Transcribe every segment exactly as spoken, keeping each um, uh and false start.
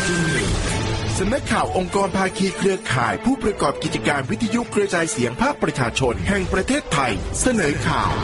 สำนักข่าวองค์กรภาคีเครือข่ายผู้ประกอบกิจการวิทยุกระจายเสียงภาคประชาชนแห่งประเทศไทยเสนอข่าว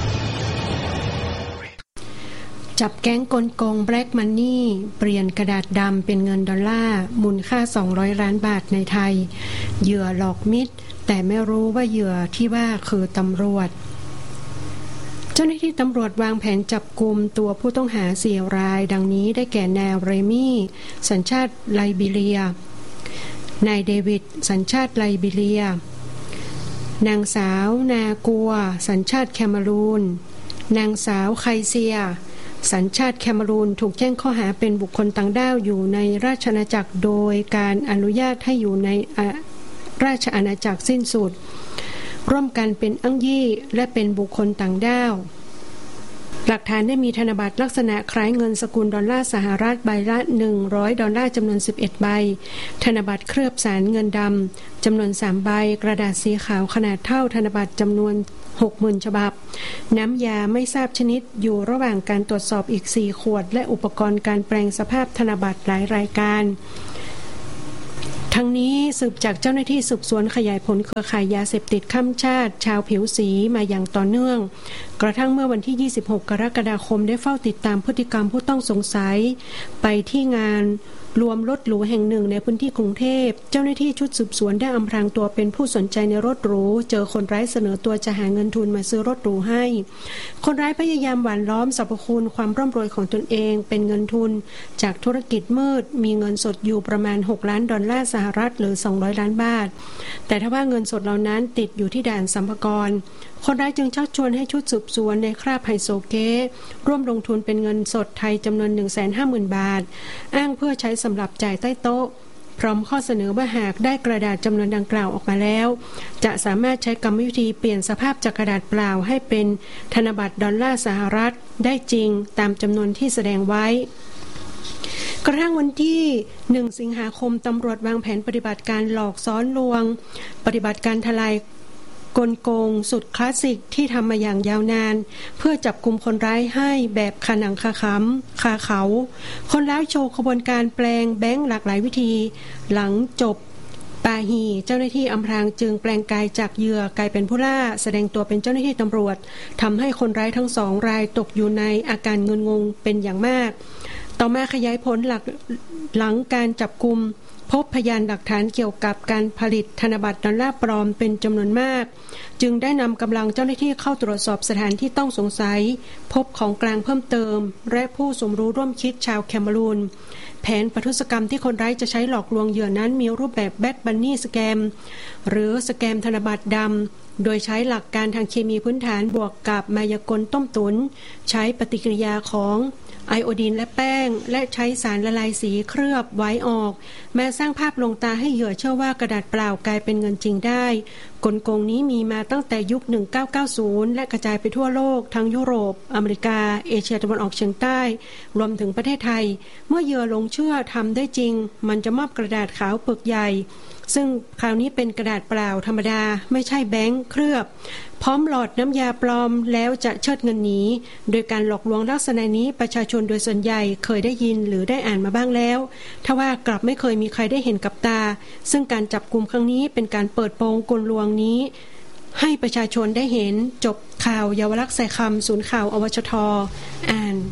จับแก๊งกลโกงแบล็กมันนี่เปลี่ยนกระดาษดำเป็นเงินดอลลาร์มูลค่าสองร้อยล้านบาทในไทยเหยื่อหลอกมิตรแต่ไม่รู้ว่าเหยื่อที่ว่าคือตำรวจเจ้าหน้าที่ตำรวจวางแผนจับกุมตัวผู้ต้องหาสี่รายดังนี้ได้แก่นายเรมี่สัญชาติไลบีเรียนายเดวิดสัญชาติไลบีเรียนางสาวนากัวสัญชาติแคนารูนนางสาวไคเซียสัญชาติแคนารูนถูกแจ้งข้อหาเป็นบุคคลต่างด้าวอยู่ในราชอาณาจักรโดยการอนุญาตให้อยู่ในราชอาณาจักรสิ้นสุดร่วมกันเป็นอ้างยี่และเป็นบุคคลต่างด้าวหลักฐานได้มีธนบัตรลักษณะคล้ายเงินสกุลดอลลาร์สหรัฐใบละหนึ่งร้อยดอลลาร์จำนวนสิบเอ็ดใบธนบัตรเคลือบสารเงินดำจำนวนสามใบกระดาษสีขาวขนาดเท่าธนบัตรจำนวน หกหมื่น ฉบับน้ำยาไม่ทราบชนิดอยู่ระหว่างการตรวจสอบอีกสี่ขวดและอุปกรณ์การแปลงสภาพธนบัตรหลายรายการทั้งนี้สืบจากเจ้าหน้าที่สืบสวนขยายผลเครือข่ายยาเสพติดข้ามชาติชาวผิวสีมาอย่างต่อเนื่องกระทั่งเมื่อวันที่ยี่สิบหกกรกฎาคมได้เฝ้าติดตามพฤติกรรมผู้ต้องสงสัยไปที่งานรวมรถหรูแห่งหนึ่งในพื้นที่กรุงเทพเจ้าหน้าที่ชุดสืบสวนได้อำพรางตัวเป็นผู้สนใจในรถหรูเจอคนร้ายเสนอตัวจะหาเงินทุนมาซื้อรถหรูให้คนร้ายพยายามหว่านล้อมสรรพคุณความร่ำรวยของตนเองเป็นเงินทุนจากธุรกิจมืดมีเงินสดอยู่ประมาณหกล้านดอลลาร์สหรัฐหรือสองร้อยล้านบาทแต่ถ้าว่าเงินสดเหล่านั้นติดอยู่ที่ด่านสรรพากรคนร้ายจึงชักชวนให้ชุดสืบสวนในคราบไฮโซเก้ร่วมลงทุนเป็นเงินสดไทยจำนวน หนึ่งแสนห้าหมื่น บาทอ้างเพื่อใช้สำหรับจ่ายใต้โต๊ะพร้อมข้อเสนอว่าหากได้กระดาษจำนวนดังกล่าวออกมาแล้วจะสามารถใช้กรรมวิธีเปลี่ยนสภาพจากกระดาษเปล่าให้เป็นธนบัตรดอลลาร์สหรัฐได้จริงตามจำนวนที่แสดงไว้กระทั่งวันที่หนึ่งสิงหาคมตำรวจวางแผนปฏิบัติการหลอกซ้อนลวงปฏิบัติการทลายกลโกงสุดคลาสสิกที่ทำมาอย่างยาวนานเพื่อจับกุมคนร้ายให้แบบคาหนังคาขำคาเขาคนร้ายโชว์ขบวนการแปลงแบงค์หลากหลายวิธีหลังจบปาฮีเจ้าหน้าที่อำพรางจึงแปลงกายจากเหยื่อกลายเป็นผู้ล่าแสดงตัวเป็นเจ้าหน้าที่ตำรวจทำให้คนร้ายทั้งสองรายตกอยู่ในอาการเงินงงเป็นอย่างมากต่อมาขยายผลหลักหลังการจับกุมพบพยานหลักฐานเกี่ยวกับการผลิตธนบัตรดอลลาร์ปลอมเป็นจำนวนมากจึงได้นำกำลังเจ้าหน้าที่เข้าตรวจสอบสถานที่ต้องสงสัยพบของกลางเพิ่มเติมและผู้สมรู้ร่วมคิดชาวแคนารูนแผนประทุษกรรมที่คนร้ายจะใช้หลอกลวงเหยื่อนั้นมีรูปแบบแบดบันนี่สแกมหรือสแกมธนบัตรดำโดยใช้หลักการทางเคมีพื้นฐานบวกกับมายากลต้มตุ๋นใช้ปฏิกิริยาของไอโอดีนและแป้งและใช้สารละลายสีเคลือบไว้ออกแม้สร้างภาพลวงตาให้เหยื่อเชื่อว่ากระดาษเปล่ากลายเป็นเงินจริงได้กลโกงนี้มีมาตั้งแต่ยุคหนึ่งพันเก้าร้อยเก้าสิบและกระจายไปทั่วโลกทั้งยุโรปอเมริกาเอเชียตะวันออกเฉียงใต้รวมถึงประเทศไทยเมื่อเหยื่อหลงเชื่อทำได้จริงมันจะมอบกระดาษขาวปึกใหญ่ซึ่งคราวนี้เป็นกระดาษเปล่าธรรมดาไม่ใช่แบงค์เคลือบพร้อมหลอดน้ำยาปลอมแล้วจะเชิดเงินหนีโดยการหลอกลวงลักษณะนี้ประชาชนโดยส่วนใหญ่เคยได้ยินหรือได้อ่านมาบ้างแล้วทว่ากลับไม่เคยมีใครได้เห็นกับตาซึ่งการจับกุมครั้งนี้เป็นการเปิดโปงกลลวงนี้ให้ประชาชนได้เห็นจบข่าวเยาวลักษณ์ใส่คำศูนย์ข่าวอวชท.อ่าน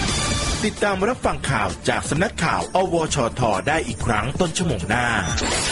ติดตามรับฟังข่าวจากสำนักข่าวอวชท.ได้อีกครั้งต้นชั่วโมงหน้า